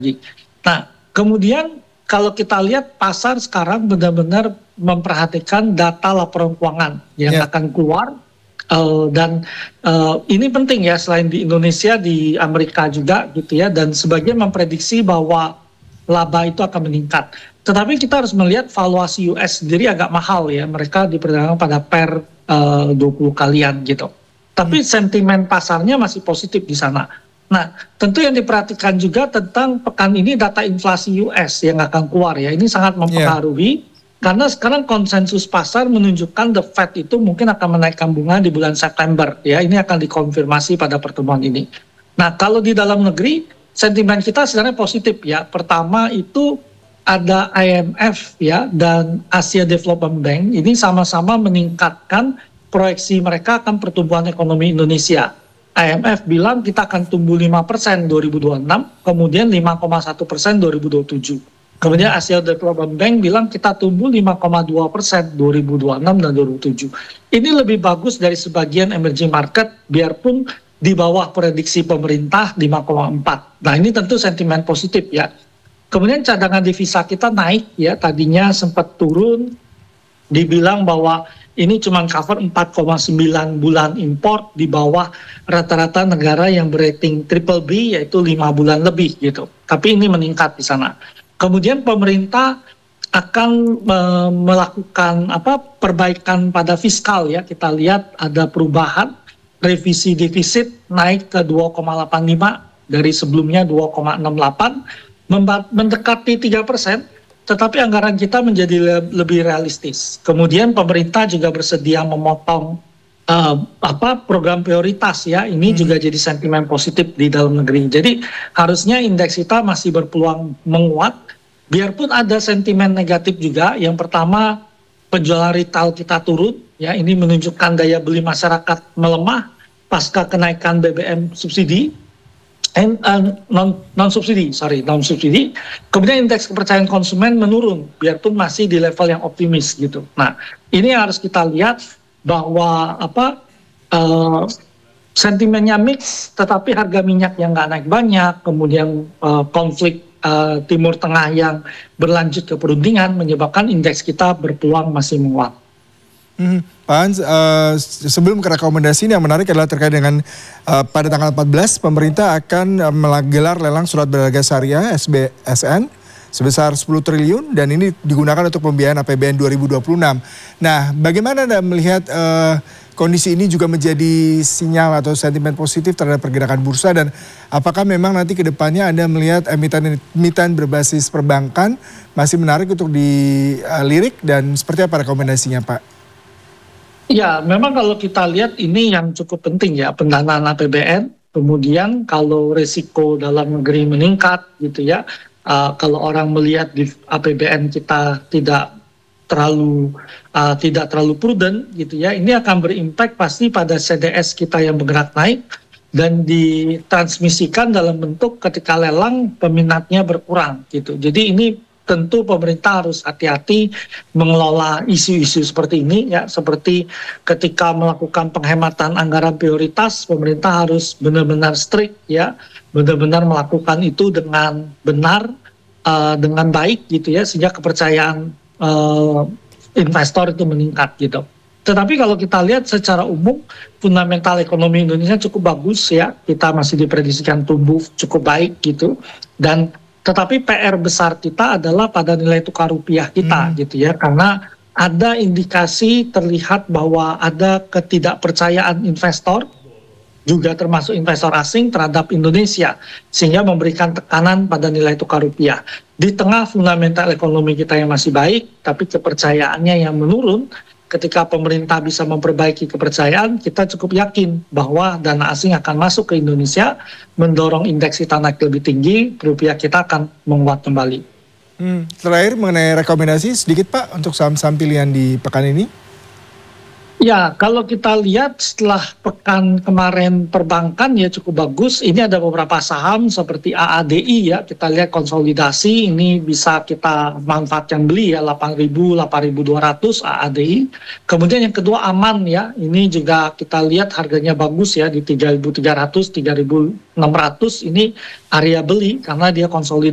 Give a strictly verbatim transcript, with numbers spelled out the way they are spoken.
Nah, kemudian kalau kita lihat pasar sekarang benar-benar memperhatikan data laporan keuangan yang Ya. akan keluar, eee, dan, eee, ini penting ya selain di Indonesia, di Amerika juga gitu ya, dan sebagian memprediksi bahwa laba itu akan meningkat. Tetapi kita harus melihat valuasi U S sendiri agak mahal ya, mereka diperdagangkan pada per, eee, dua puluh kalian gitu. Tapi Mmm. sentimen pasarnya masih positif di sana. Nah, tentu yang diperhatikan juga tentang pekan ini data inflasi U S yang akan keluar ya, ini sangat Iya. mempengaruhi, karena sekarang konsensus pasar menunjukkan The Fed itu mungkin akan menaikkan bunga di bulan September ya, ini akan dikonfirmasi pada pertemuan ini. Nah, kalau di dalam negeri, sentimen kita sebenarnya positif ya. Pertama itu ada I M F ya dan Asia Development Bank, ini sama-sama meningkatkan proyeksi mereka akan pertumbuhan ekonomi Indonesia. I M F bilang kita akan tumbuh lima persen dua ribu dua puluh enam, kemudian lima koma satu persen dua ribu dua puluh tujuh. Kemudian Asia Development Bank bilang kita tumbuh lima koma dua persen dua ribu dua puluh enam dan dua ribu dua puluh tujuh. Ini lebih bagus dari sebagian emerging market, biarpun di bawah prediksi pemerintah lima koma empat. Nah, ini tentu sentimen positif ya. Kemudian cadangan devisa kita naik ya, tadinya sempat turun, dibilang bahwa ini cuma cover empat koma sembilan bulan import di bawah rata-rata negara yang berating triple B, yaitu lima bulan lebih gitu. Tapi ini meningkat di sana. Kemudian pemerintah akan me melakukan apa, perbaikan pada fiskal ya. Kita lihat ada perubahan, revisi defisit naik ke dua koma delapan lima dari sebelumnya dua koma enam delapan, mendekati tiga persen. Tetapi anggaran kita menjadi le lebih realistis. Kemudian pemerintah juga bersedia memotong uh, apa, program prioritas ya. Ini hmm. juga jadi sentimen positif di dalam negeri. Jadi harusnya indeks kita masih berpeluang menguat. Biarpun ada sentimen negatif juga. Yang pertama, penjualan retail kita turun ya. Ini menunjukkan daya beli masyarakat melemah pasca kenaikan B B M subsidi. And, uh, non non subsidi, sorry non subsidi. Kemudian indeks kepercayaan konsumen menurun, biarpun masih di level yang optimis gitu. Nah, ini harus kita lihat bahwa apa, uh, sentimennya mix, tetapi harga minyak yang nggak naik banyak, kemudian uh, konflik uh, Timur Tengah yang berlanjut ke perundingan menyebabkan indeks kita berpeluang masih menguat. Hmm, Pak Hans, uh, sebelum ke rekomendasi ini yang menarik adalah terkait dengan uh, pada tanggal empat belas pemerintah akan uh, menggelar lelang surat berharga syariah S B S N sebesar sepuluh triliun dan ini digunakan untuk pembiayaan A P B N dua ribu dua puluh enam. Nah, bagaimana Anda melihat uh, kondisi ini juga menjadi sinyal atau sentimen positif terhadap pergerakan bursa, dan apakah memang nanti ke depannya Anda melihat emiten-emiten berbasis perbankan masih menarik untuk dilirik, dan seperti apa rekomendasinya, Pak? Ya, memang kalau kita lihat ini yang cukup penting ya, pendanaan A P B N. Kemudian kalau risiko dalam negeri meningkat gitu ya, uh, kalau orang melihat di A P B N kita tidak terlalu uh, tidak terlalu prudent gitu ya, ini akan berimpact pasti pada C D S kita yang bergerak naik dan ditransmisikan dalam bentuk ketika lelang peminatnya berkurang gitu. Jadi ini tentu pemerintah harus hati-hati mengelola isu-isu seperti ini ya, seperti ketika melakukan penghematan anggaran prioritas, pemerintah harus benar-benar strict ya, benar-benar melakukan itu dengan benar, uh, dengan baik gitu ya, sehingga kepercayaan uh, investor itu meningkat gitu. Tetapi kalau kita lihat secara umum, fundamental ekonomi Indonesia cukup bagus ya, kita masih diprediksikan tumbuh cukup baik gitu, dan tetapi P R besar kita adalah pada nilai tukar rupiah kita hmm. gitu ya, karena ada indikasi terlihat bahwa ada ketidakpercayaan investor, juga termasuk investor asing terhadap Indonesia, sehingga memberikan tekanan pada nilai tukar rupiah. Di tengah fundamental ekonomi kita yang masih baik, tapi kepercayaannya yang menurun, ketika pemerintah bisa memperbaiki kepercayaan, kita cukup yakin bahwa dana asing akan masuk ke Indonesia, mendorong indeks kita naik lebih tinggi, rupiah kita akan menguat kembali. Hmm, terakhir mengenai rekomendasi sedikit Pak untuk saham-saham pilihan di pekan ini. Ya, kalau kita lihat setelah pekan kemarin perbankan ya cukup bagus. Ini ada beberapa saham seperti A A D I ya, kita lihat konsolidasi, ini bisa kita manfaatkan beli ya, delapan ribu, delapan ribu dua ratus A A D I. Kemudian yang kedua Aman ya, ini juga kita lihat harganya bagus ya, di tiga ribu tiga ratus, tiga ribu enam ratus, ini area beli karena dia konsolidasi.